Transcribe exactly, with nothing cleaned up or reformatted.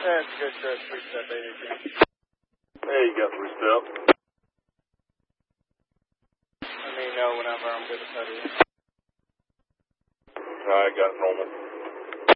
That's good, Chris. Three step eight eighteen. Hey, you got three step. Let me know whenever I'm good to study. I got normal.